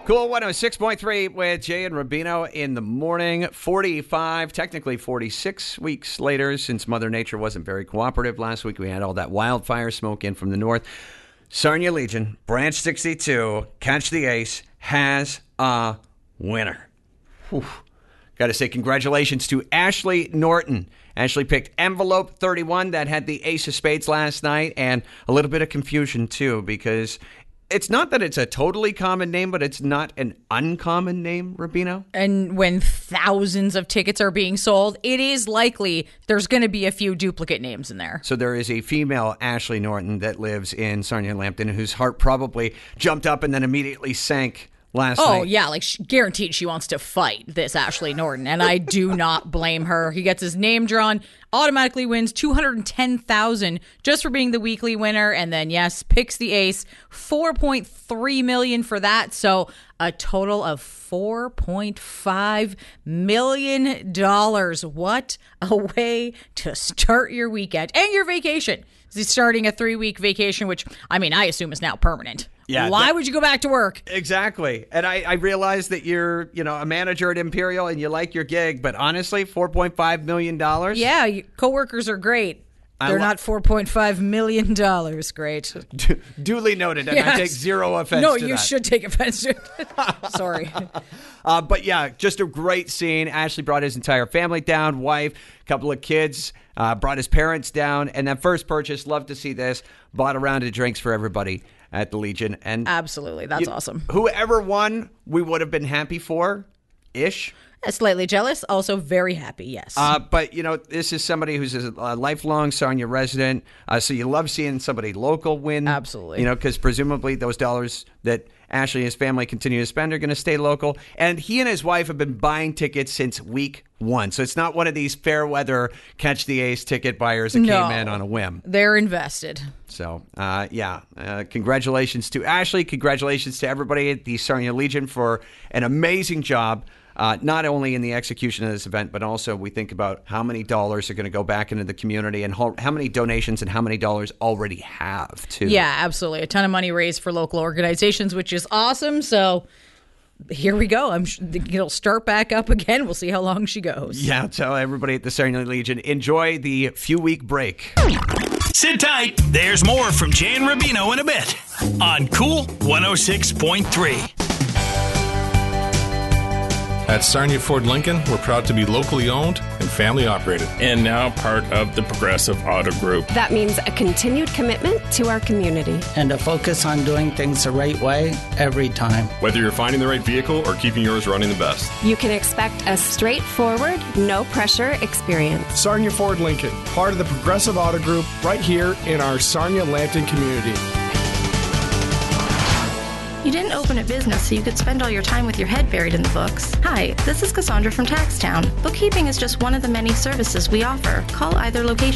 Cool 106.3 with Jay and Rubino in the morning. 45, technically 46 weeks later since Mother Nature wasn't very cooperative. Last week we had all that wildfire smoke in from the north. Sarnia Legion, Branch 62, Catch the Ace, has a winner. Got to say congratulations to Ashley Norton. Ashley picked envelope 31 that had the Ace of Spades last night, and a little bit of confusion too, because it's not that it's a totally common name, but it's not an uncommon name, Rubino. And when thousands of tickets are being sold, it is likely there's going to be a few duplicate names in there. So there is a female Ashley Norton that lives in Sarnia Lambton whose heart probably jumped up and then immediately sank last night. Oh, yeah, like guaranteed she wants to fight this Ashley Norton, and I do not blame her. He gets his name drawn, automatically wins $210,000 just for being the weekly winner, and then, yes, picks the ace, $4.3 million for that, so a total of $4.5 million. What a way to start your weekend and your vacation. He's starting a 3-week vacation, which, I mean, I assume is now permanent. Yeah, why would you go back to work? Exactly. And I realize that you're, a manager at Imperial and you like your gig, but honestly, $4.5 million? Yeah, your coworkers are great. They're not $4.5 million. Great. Duly noted, and yes. I take zero offense to that. No, you should take offense to it. Sorry. But yeah, just a great scene. Ashley brought his entire family down, wife, couple of kids, brought his parents down, and that first purchase, love to see this, bought a round of drinks for everybody at the Legion. And absolutely, that's awesome. Whoever won, we would have been happy for-ish. Slightly jealous, also very happy, yes. But, this is somebody who's a lifelong Sarnia resident, so you love seeing somebody local win. Absolutely. Because presumably those dollars that Ashley and his family continue to spend are going to stay local. And he and his wife have been buying tickets since week 1. So it's not one of these fair weather catch the ace ticket buyers that came in on a whim. They're invested. So, congratulations to Ashley. Congratulations to everybody at the Sarnia Legion for an amazing job. Not only in the execution of this event, but also we think about how many dollars are going to go back into the community and how many donations and how many dollars already have, too. Yeah, absolutely. A ton of money raised for local organizations, which is awesome. So here we go. It'll start back up again. We'll see how long she goes. Yeah, tell everybody at the Sarnia Legion, enjoy the few-week break. Sit tight. There's more from Jay and Rubino in a bit on Cool 106.3. At Sarnia Ford Lincoln, we're proud to be locally owned and family operated. And now part of the Progressive Auto Group. That means a continued commitment to our community. And a focus on doing things the right way every time. Whether you're finding the right vehicle or keeping yours running the best. You can expect a straightforward, no-pressure experience. Sarnia Ford Lincoln, part of the Progressive Auto Group, right here in our Sarnia Lambton community. You didn't open a business so you could spend all your time with your head buried in the books. Hi, this is Cassandra from Taxtown. Bookkeeping is just one of the many services we offer. Call either location